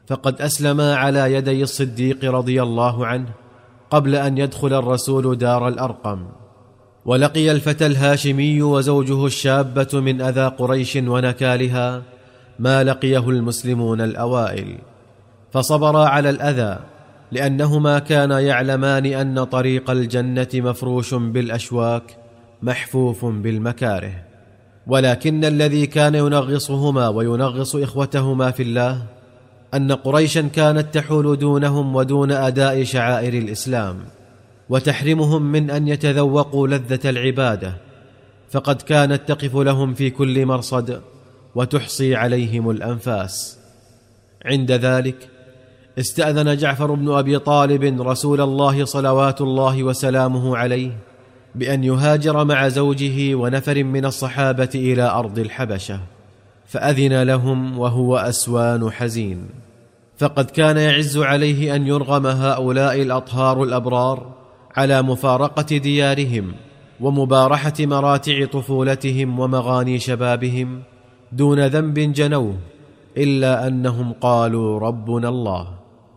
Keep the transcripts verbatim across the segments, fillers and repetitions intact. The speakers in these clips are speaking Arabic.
فقد أسلما على يدي الصديق رضي الله عنه قبل أن يدخل الرسول دار الأرقم. ولقي الفتى الهاشمي وزوجه الشابة من أذى قريش ونكالها ما لقيه المسلمون الأوائل، فصبرا على الأذى لأنهما كانا يعلمان أن طريق الجنة مفروش بالأشواك محفوف بالمكاره. ولكن الذي كان ينغصهما وينغص إخوتهما في الله أن قريشا كانت تحول دونهم ودون أداء شعائر الإسلام، وتحرمهم من أن يتذوقوا لذة العبادة، فقد كانت تقف لهم في كل مرصد وتحصي عليهم الأنفاس. عند ذلك استأذن جعفر بن أبي طالب رسول الله صلوات الله وسلامه عليه بأن يهاجر مع زوجه ونفر من الصحابة إلى أرض الحبشة، فأذن لهم وهو أسوان حزين، فقد كان يعز عليه أن يرغم هؤلاء الأطهار الأبرار على مفارقة ديارهم ومبارحة مراتع طفولتهم ومغاني شبابهم دون ذنب جنوه، إلا أنهم قالوا ربنا الله،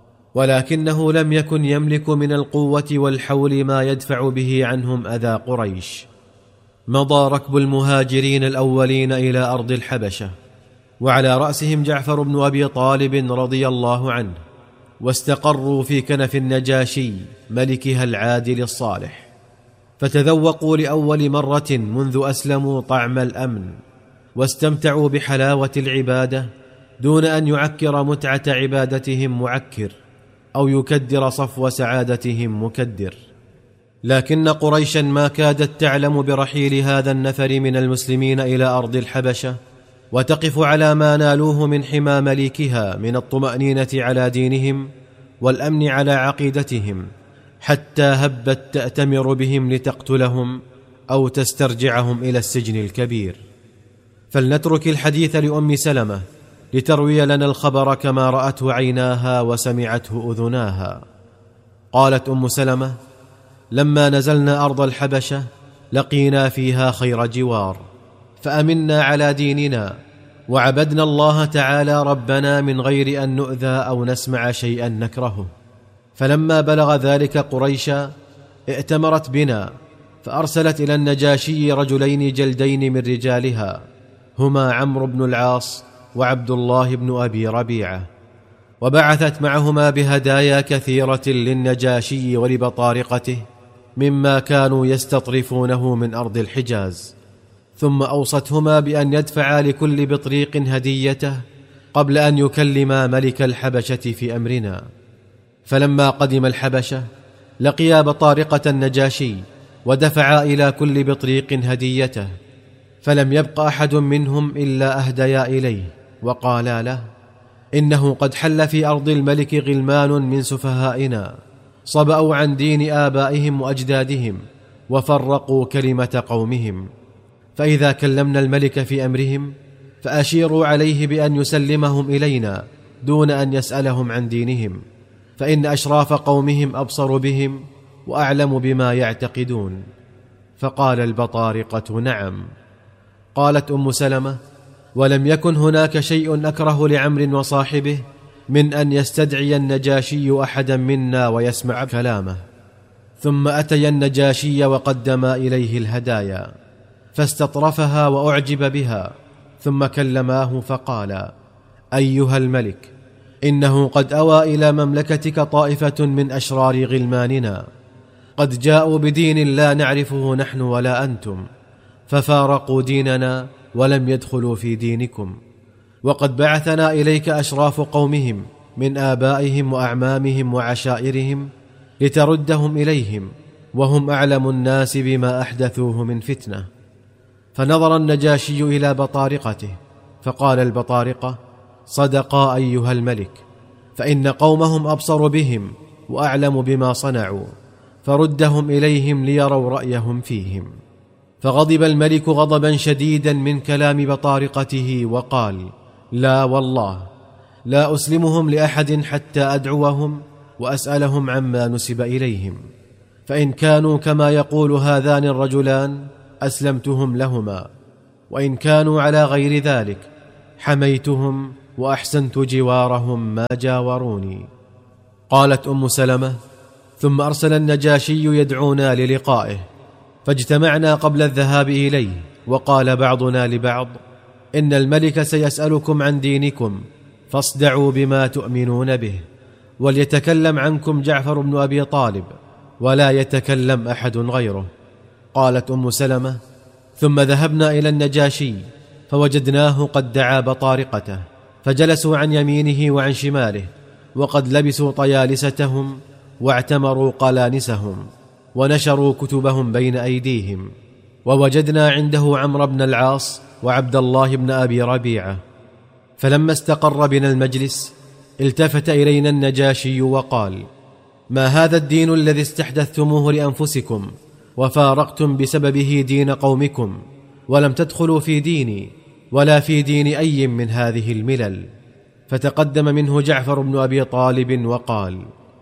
ولكنه لم يكن يملك من القوة والحول ما يدفع به عنهم أذى قريش. مضى ركب المهاجرين الأولين إلى أرض الحبشة، وعلى رأسهم جعفر بن أبي طالب رضي الله عنه، واستقروا في كنف النجاشي ملكها العادل الصالح، فتذوقوا لأول مرة منذ أسلموا طعم الأمن، واستمتعوا بحلاوة العبادة دون أن يعكر متعة عبادتهم معكر أو يكدر صفو سعادتهم مكدر. لكن قريشا ما كادت تعلم برحيل هذا النفر من المسلمين إلى أرض الحبشة، وتقف على ما نالوه من حمى مليكها من الطمأنينة على دينهم والأمن على عقيدتهم، حتى هبت تأتمر بهم لتقتلهم أو تسترجعهم إلى السجن الكبير. فلنترك الحديث لأم سلمة لتروي لنا الخبر كما رأته عيناها وسمعته أذناها. قالت أم سلمة: لما نزلنا أرض الحبشة لقينا فيها خير جوار، فأمنا على ديننا وعبدنا الله تعالى ربنا من غير أن نؤذى أو نسمع شيئا نكرهه. فلما بلغ ذلك قريشا ائتمرت بنا، فأرسلت إلى النجاشي رجلين جلدين من رجالها، هما عمرو بن العاص وعبد الله بن أبي ربيعة، وبعثت معهما بهدايا كثيرة للنجاشي ولبطارقته مما كانوا يستطرفونه من أرض الحجاز، ثم أوصتهما بأن يدفعا لكل بطريق هديته قبل أن يكلما ملك الحبشة في أمرنا. فلما قدم الحبشة لقيا بطارقة النجاشي ودفعا إلى كل بطريق هديته، فلم يبق أحد منهم إلا أهديا إليه وقالا له: إنه قد حل في أرض الملك غلمان من سفهائنا صبأوا عن دين آبائهم وأجدادهم وفرقوا كلمة قومهم، فإذا كلمنا الملك في أمرهم فأشيروا عليه بأن يسلمهم إلينا دون أن يسألهم عن دينهم، فإن أشراف قومهم أبصر بهم وأعلم بما يعتقدون. فقال البطارقة: نعم. قالت أم سلمة: ولم يكن هناك شيء أكره لعمر وصاحبه من أن يستدعي النجاشي أحدا منا ويسمع كلامه. ثم أتي النجاشي وقدما إليه الهدايا، فاستطرفها وأعجب بها، ثم كلماه فقال: أيها الملك، إنه قد أوى إلى مملكتك طائفة من أشرار غلماننا، قد جاءوا بدين لا نعرفه نحن ولا أنتم، ففارقوا ديننا ولم يدخلوا في دينكم، وقد بعثنا إليك أشراف قومهم من آبائهم وأعمامهم وعشائرهم لتردهم إليهم، وهم أعلم الناس بما أحدثوه من فتنة. فنظر النجاشي إلى بطارقته فقال البطارقة: صدقا أيها الملك، فإن قومهم أبصر بهم وأعلم بما صنعوا، فردهم إليهم ليروا رأيهم فيهم. فغضب الملك غضبا شديدا من كلام بطارقته وقال: لا والله، لا أسلمهم لأحد حتى أدعوهم وأسألهم عما نسب إليهم، فإن كانوا كما يقول هذان الرجلان أسلمتهم لهما، وإن كانوا على غير ذلك حميتهم وأحسنت جوارهم ما جاوروني. قالت أم سلمة: ثم أرسل النجاشي يدعونا للقائه، فاجتمعنا قبل الذهاب إليه، وقال بعضنا لبعض: إن الملك سيسألكم عن دينكم، فاصدعوا بما تؤمنون به، وليتكلم عنكم جعفر بن أبي طالب، ولا يتكلم أحد غيره. قالت أم سلمة: ثم ذهبنا إلى النجاشي فوجدناه قد دعا بطارقته، فجلسوا عن يمينه وعن شماله، وقد لبسوا طيالستهم واعتمروا قلانسهم، ونشروا كتبهم بين أيديهم. ووجدنا عنده عمرو بن العاص وعبد الله بن أبي ربيعة. فلما استقر بنا المجلس التفت إلينا النجاشي وقال: ما هذا الدين الذي استحدثتموه لأنفسكم وفارقتم بسببه دين قومكم، ولم تدخلوا في ديني ولا في دين أي من هذه الملل؟ فتقدم منه جعفر بن أبي طالب وقال: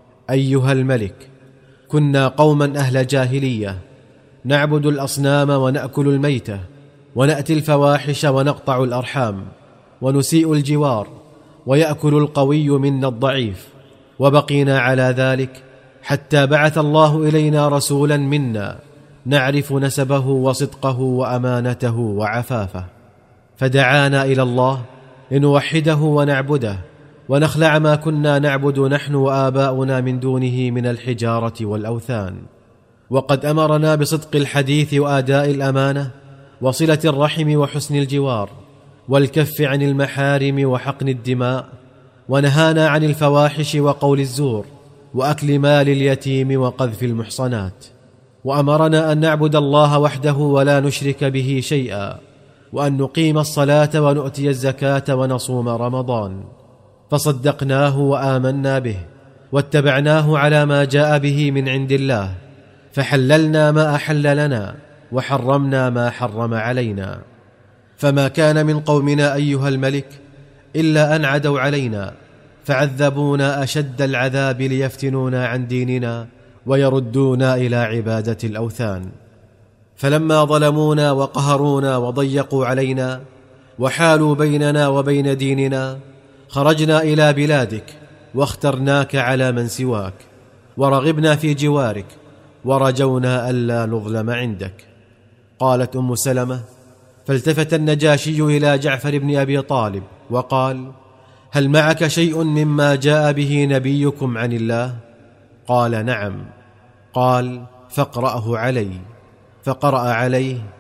أيها الملك، كنا قوما أهل جاهلية، نعبد الأصنام ونأكل الميتة، ونأتي الفواحش ونقطع الأرحام، ونسيء الجوار، ويأكل القوي منا الضعيف، وبقينا على ذلك حتى بعث الله إلينا رسولا منا نعرف نسبه وصدقه وأمانته وعفافه، فدعانا إلى الله لنوحده ونعبده، ونخلع ما كنا نعبد نحن وآباؤنا من دونه من الحجارة والأوثان. وقد أمرنا بصدق الحديث وآداء الأمانة وصلة الرحم وحسن الجوار والكف عن المحارم وحقن الدماء، ونهانا عن الفواحش وقول الزور وأكل مال اليتيم وقذف المحصنات، وأمرنا أن نعبد الله وحده ولا نشرك به شيئا، وأن نقيم الصلاة ونؤتي الزكاة ونصوم رمضان. فصدقناه وآمنا به، واتبعناه على ما جاء به من عند الله، فحللنا ما أحل لنا وحرمنا ما حرم علينا. فما كان من قومنا أيها الملك إلا أن عدوا علينا فعذبونا أشد العذاب ليفتنونا عن ديننا ويردونا إلى عبادة الأوثان. فلما ظلمونا وقهرونا وضيقوا علينا وحالوا بيننا وبين ديننا، خرجنا إلى بلادك واخترناك على من سواك، ورغبنا في جوارك، ورجونا ألا نظلم عندك. قالت أم سلمة: فالتفت النجاشي إلى جعفر بن أبي طالب وقال: هل معك شيء مما جاء به نبيكم عن الله؟ قال: نعم. قال: فاقرأه علي. فقرأ عليه: